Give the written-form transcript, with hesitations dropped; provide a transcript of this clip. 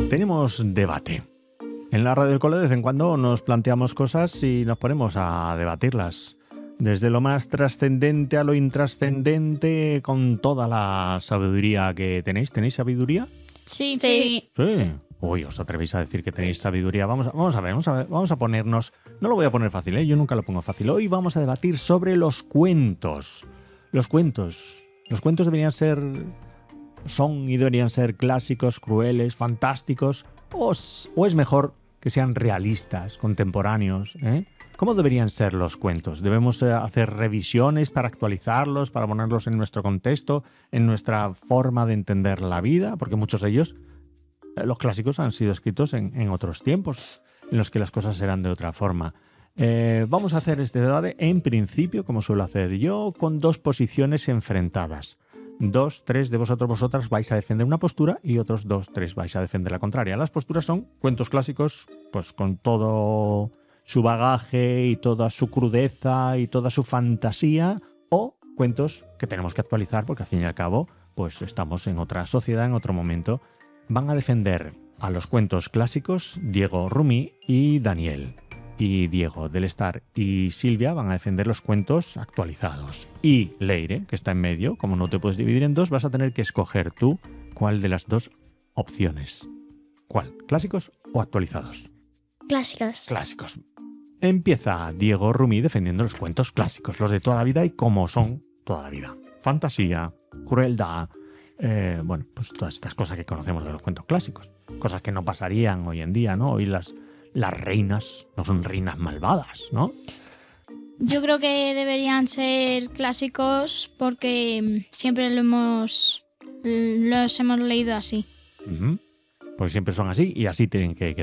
tenemos debate. En la Radio del Cole de vez en cuando nos planteamos cosas y nos ponemos a debatirlas. Desde lo más trascendente a lo intrascendente, con toda la sabiduría que tenéis. ¿Tenéis sabiduría? Sí. Sí. Uy, ¿os atrevéis a decir que tenéis sabiduría? Vamos a ponernos... No lo voy a poner fácil, ¿eh? Yo nunca lo pongo fácil. Hoy vamos a debatir sobre los cuentos. Los cuentos deberían ser... Son y deberían ser clásicos, crueles, fantásticos, o es mejor que sean realistas, contemporáneos, ¿eh? ¿Cómo deberían ser los cuentos? ¿Debemos hacer revisiones para actualizarlos, para ponerlos en nuestro contexto, en nuestra forma de entender la vida? Porque muchos de ellos, los clásicos, han sido escritos en otros tiempos, en los que las cosas eran de otra forma. Vamos a hacer este debate, en principio, como suelo hacer yo, con dos posiciones enfrentadas. 2, 3 de vosotras vais a defender una postura y otros 2, 3 vais a defender la contraria. Las posturas son cuentos clásicos, pues con todo su bagaje y toda su crudeza y toda su fantasía, o cuentos que tenemos que actualizar porque al fin y al cabo pues estamos en otra sociedad, en otro momento. Van a defender a los cuentos clásicos Diego Rumi y Daniel. Y Diego del Estar y Silvia van a defender los cuentos actualizados. Y Leire, que está en medio, como no te puedes dividir en dos, vas a tener que escoger tú cuál de las dos opciones. ¿Cuál? ¿Clásicos o actualizados? Clásicos. Clásicos. Empieza Diego Rumi defendiendo los cuentos clásicos, los de toda la vida y como son toda la vida. Fantasía, crueldad, bueno, pues todas estas cosas que conocemos de los cuentos clásicos. Cosas que no pasarían hoy en día, ¿no? Hoy las reinas no son reinas malvadas, ¿no? Yo creo que deberían ser clásicos porque siempre los hemos leído así. Pues siempre son así y así tienen que